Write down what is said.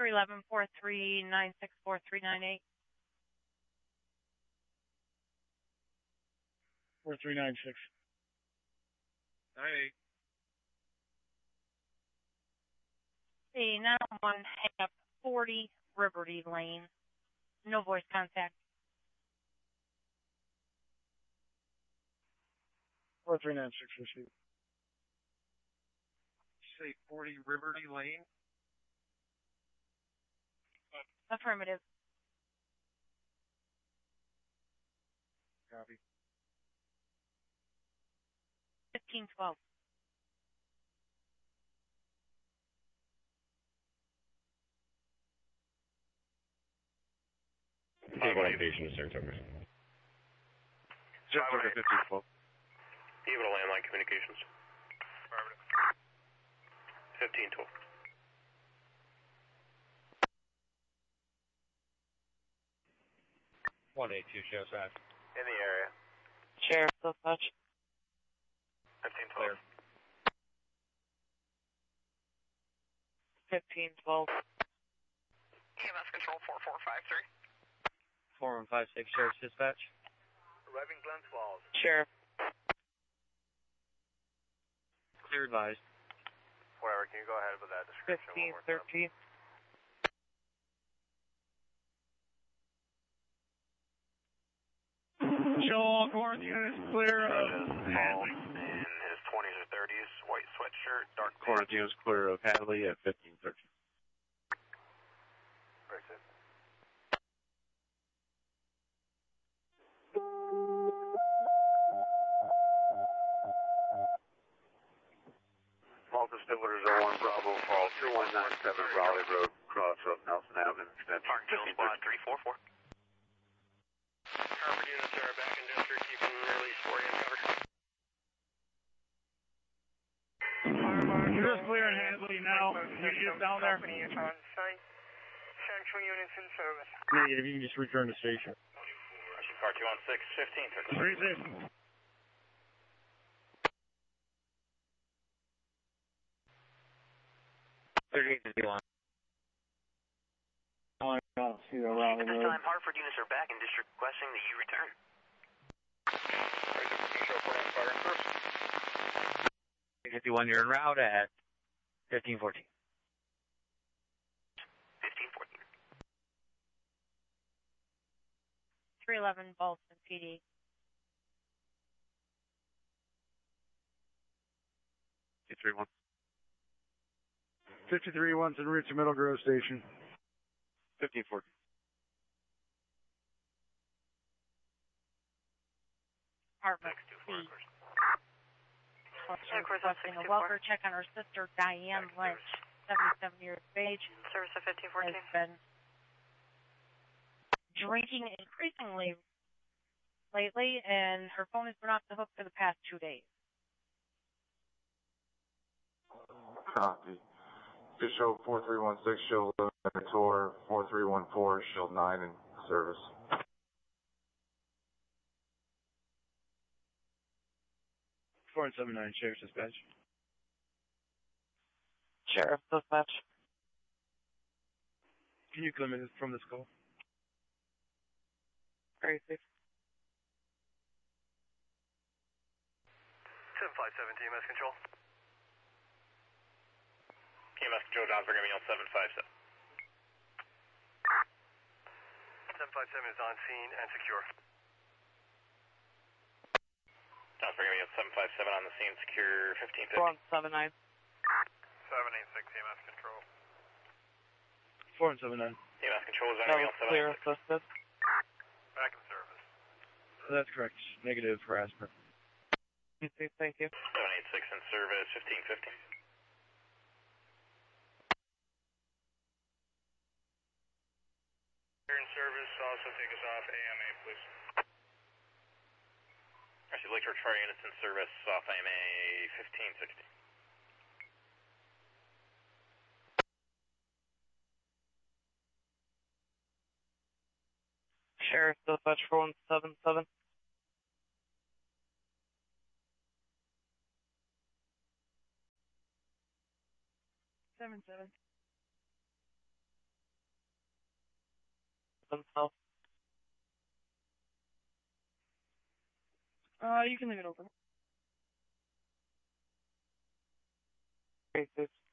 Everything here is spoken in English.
311-4396-4398. 4396. 98. The 911 hang up 40 Liberty Lane. No voice contact. 4396 received. Say 40 Liberty Lane. Affirmative. Copy. 1512. Location to search over. Just over 1512. You have a landline communications. Affirmative. 1512. Sheriff's Drive. In the area. Sheriff, dispatch. 1512. 1512. EMS control 4453. 4156, Sheriff's Dispatch. Arriving Glens Falls. Sheriff. Clear advised. Whatever, can you go ahead with that description one more time? 1513. Show all court units clear of Hadley. In his 20s or 30s, white sweatshirt, dark Court units clear of Hadley at 1513. Very safe. Malta Stimulers 01 Bravo, call 2197 Raleigh Road, cross of Nelson Avenue, extension. Park Hill Squad 344. Harvard units are back in district. You can release 40 and cover. You're just clearing Hadley now. You get down there. Company is on site. Central units in service. Negative, you can just return to station. Car 216, 1513. 36. I don't see the At this time, Hartford units are back in district requesting that you return. 51, you're en route at 1514. 1514. 311 Boston PD. Two 53-1's en route to Middle Grove Station. 1514. Hartford C. Requesting a welfare check on her sister, Diane Lynch, 77 years of age. Service of 1514. Has been drinking increasingly lately, and her phone has been off the hook for the past 2 days. Copy. Official 4316, Shield 11 Tour, 4314, Shield 9 in service. Four and 79, Sheriff's Dispatch. Sheriff, dispatch. Can you come in from this call? Very safe. 757 TMS control. TMS control, John's are going to be on 757. 757 is on scene and secure. John's are going to be on 757 on the scene, secure 1550. 479. 786 TMS control. 4 and 79. TMS control is on Clear, assisted. Back in service. That's correct. Negative harassment. Thank you. 786 in service, 1550. In service, also take us off AMA, please. Actually, Lake George Fire units in service off AMA 1560. Sheriff, dispatch 4177. themselves. You can leave it open. Great,